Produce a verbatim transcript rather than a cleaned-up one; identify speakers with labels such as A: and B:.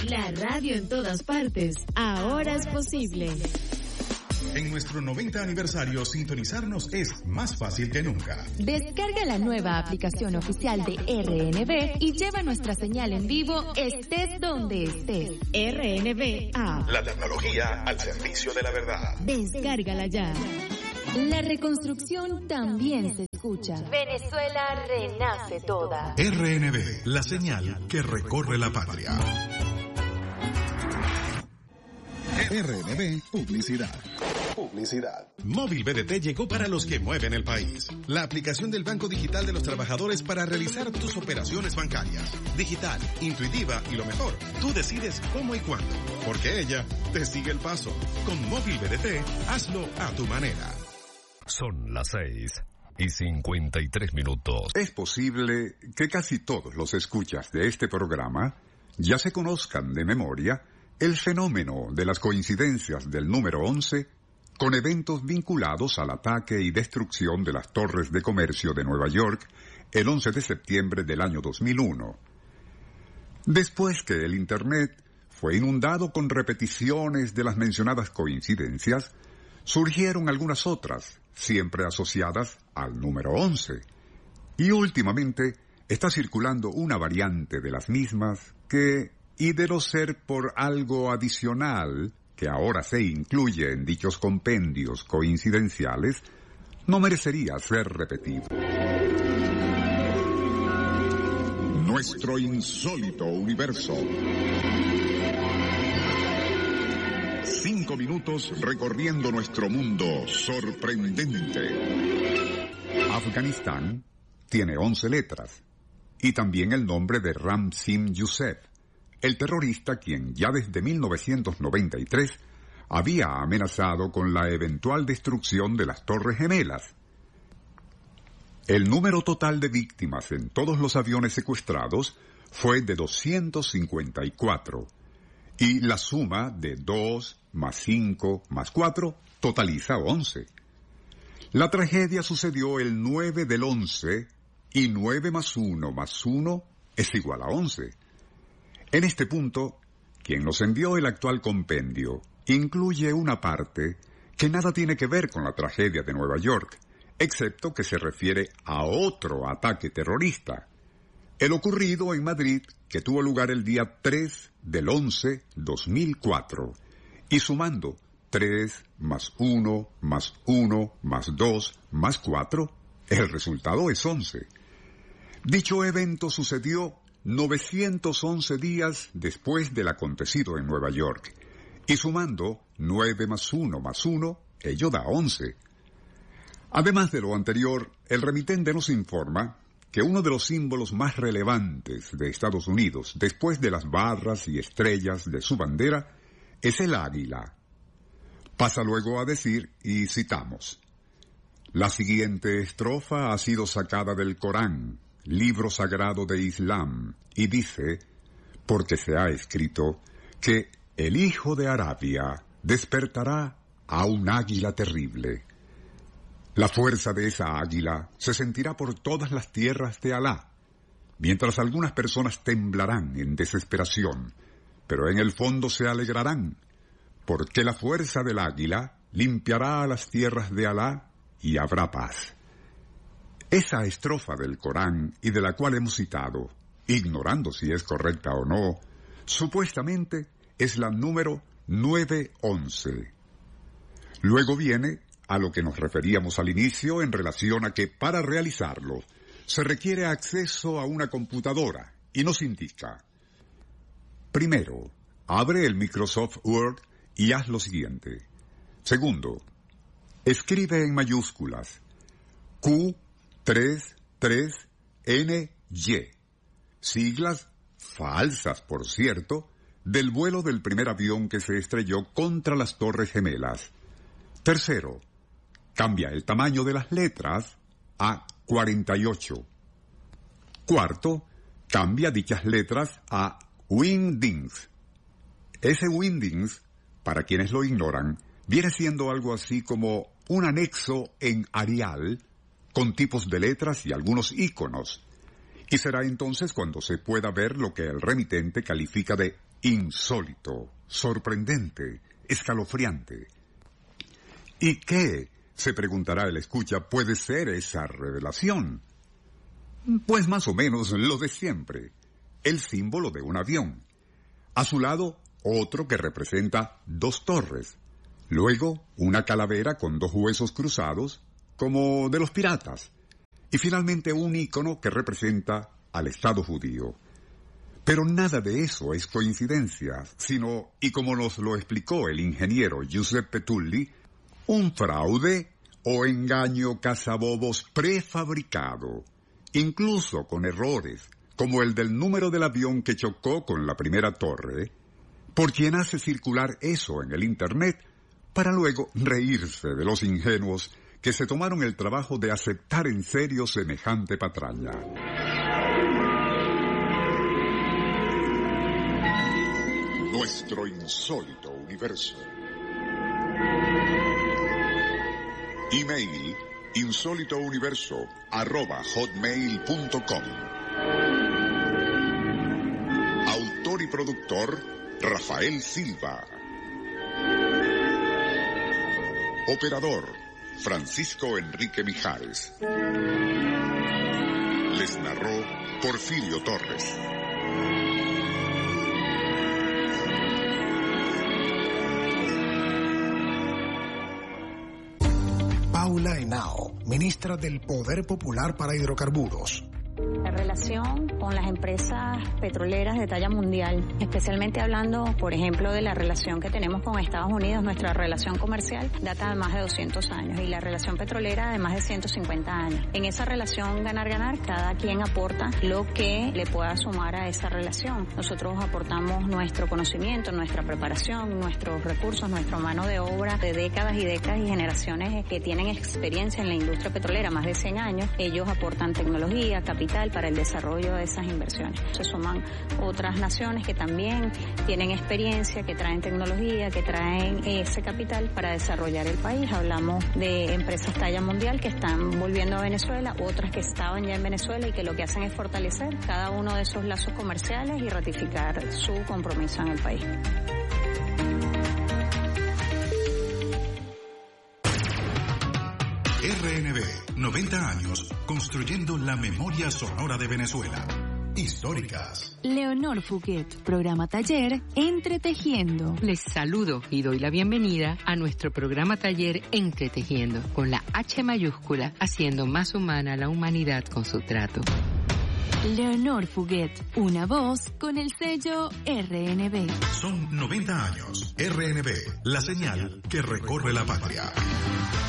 A: La radio en todas partes, ahora es posible.
B: En nuestro noventa aniversario, sintonizarnos es más fácil que nunca.
A: Descarga la nueva aplicación oficial de R N B y lleva nuestra señal en vivo estés donde estés. R N B A.
B: La tecnología al servicio de la verdad.
A: Descárgala ya. La reconstrucción también se escucha. Venezuela renace toda.
B: R N B, la señal que recorre la patria.
C: R N B Publicidad. Publicidad.
B: Móvil B D T llegó para los que mueven el país. La aplicación del Banco Digital de los Trabajadores para realizar tus operaciones bancarias. Digital, intuitiva y lo mejor, tú decides cómo y cuándo, porque ella te sigue el paso. Con Móvil B D T, hazlo a tu manera.
D: Son las seis y cincuenta y tres minutos.
C: Es posible que casi todos los escuchas de este programa ya se conozcan de memoria el fenómeno de las coincidencias del número once con eventos vinculados al ataque y destrucción de las torres de comercio de Nueva York el once de septiembre del año dos mil uno. Después que el Internet fue inundado con repeticiones de las mencionadas coincidencias, surgieron algunas otras, siempre asociadas al número once. Y últimamente está circulando una variante de las mismas que, y de no ser por algo adicional que ahora se incluye en dichos compendios coincidenciales, no merecería ser repetido.
E: Nuestro insólito universo. Cinco minutos recorriendo nuestro mundo sorprendente.
C: Afganistán tiene once letras, y también el nombre de Ramzan Youssef, el terrorista quien ya desde mil novecientos noventa y tres había amenazado con la eventual destrucción de las Torres Gemelas. El número total de víctimas en todos los aviones secuestrados fue de doscientos cincuenta y cuatro, y la suma de dos más cinco más cuatro totaliza once. La tragedia sucedió el nueve del once, y nueve más uno más uno es igual a once. En este punto, quien nos envió el actual compendio incluye una parte que nada tiene que ver con la tragedia de Nueva York, excepto que se refiere a otro ataque terrorista, el ocurrido en Madrid, que tuvo lugar el día tres del once dos mil cuatro, y sumando tres más uno más uno más dos más cuatro, el resultado es once. Dicho evento sucedió novecientos once días después del acontecido en Nueva York, y sumando nueve más uno más uno, ello da once. Además de lo anterior, el remitente nos informa que uno de los símbolos más relevantes de Estados Unidos, después de las barras y estrellas de su bandera, es el águila. Pasa luego a decir, y citamos: la siguiente estrofa ha sido sacada del Corán, libro sagrado de Islam, y dice, porque se ha escrito, que el hijo de Arabia despertará a un águila terrible. La fuerza de esa águila se sentirá por todas las tierras de Alá, mientras algunas personas temblarán en desesperación, pero en el fondo se alegrarán, porque la fuerza del águila limpiará a las tierras de Alá y habrá paz. Esa estrofa del Corán, y de la cual hemos citado, ignorando si es correcta o no, supuestamente es la número nueve once. Luego viene a lo que nos referíamos al inicio en relación a que para realizarlo se requiere acceso a una computadora, y nos indica: primero, abre el Microsoft Word y haz lo siguiente. Segundo, escribe en mayúsculas Q tres tres N Y, siglas falsas, por cierto, del vuelo del primer avión que se estrelló contra las Torres Gemelas. Tercero, cambia el tamaño de las letras a cuarenta y ocho. Cuarto, cambia dichas letras a Wingdings. Ese Wingdings, para quienes lo ignoran, viene siendo algo así como un anexo en Arial con tipos de letras y algunos íconos. Y será entonces cuando se pueda ver lo que el remitente califica de insólito, sorprendente, escalofriante. ¿Y qué, se preguntará el escucha, puede ser esa revelación? Pues más o menos lo de siempre, el símbolo de un avión. A su lado, otro que representa dos torres. Luego, una calavera con dos huesos cruzados, como de los piratas. Y finalmente un ícono que representa al Estado judío. Pero nada de eso es coincidencia, sino, y como nos lo explicó el ingeniero Giuseppe Tulli, un fraude o engaño cazabobos prefabricado, incluso con errores, como el del número del avión que chocó con la primera torre, por quien hace circular eso en el Internet, para luego reírse de los ingenuos que se tomaron el trabajo de aceptar en serio semejante patraña.
E: Nuestro insólito universo. Email insólitouniverso arroba hotmail punto com. Autor y productor Rafael Silva. Operador Francisco Enrique Mijares. Les narró Porfirio Torres.
F: Paula Henao, ministra del Poder Popular para Hidrocarburos.
G: La relación con las empresas petroleras de talla mundial, especialmente hablando, por ejemplo, de la relación que tenemos con Estados Unidos, nuestra relación comercial data de más de doscientos años y la relación petrolera de más de ciento cincuenta años. En esa relación ganar-ganar, cada quien aporta lo que le pueda sumar a esa relación. Nosotros aportamos nuestro conocimiento, nuestra preparación, nuestros recursos, nuestra mano de obra de décadas y décadas y generaciones que tienen experiencia en la industria petrolera, más de cien años. Ellos aportan tecnología, capital para el desarrollo de esas inversiones. Se suman otras naciones que también tienen experiencia, que traen tecnología, que traen ese capital para desarrollar el país. Hablamos de empresas talla mundial que están volviendo a Venezuela, otras que estaban ya en Venezuela y que lo que hacen es fortalecer cada uno de esos lazos comerciales y ratificar su compromiso en el país.
B: R N B, noventa años, construyendo la memoria sonora de Venezuela. Históricas.
A: Leonor Fuguet, programa taller Entretejiendo.
H: Les saludo y doy la bienvenida a nuestro programa taller Entretejiendo, con la H mayúscula, haciendo más humana la humanidad con su trato.
A: Leonor Fuguet, una voz con el sello R N B.
B: Son noventa años. R N B, la señal que recorre la patria.